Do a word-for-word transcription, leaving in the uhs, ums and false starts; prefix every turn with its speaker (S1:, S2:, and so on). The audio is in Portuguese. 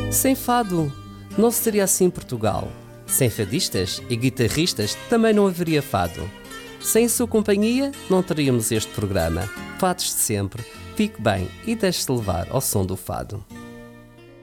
S1: Sem fado, não seria assim Portugal. Sem fadistas e guitarristas, também não haveria fado. Sem sua companhia, não teríamos este programa. Fados de sempre, fique bem e deixe-se levar ao som do fado.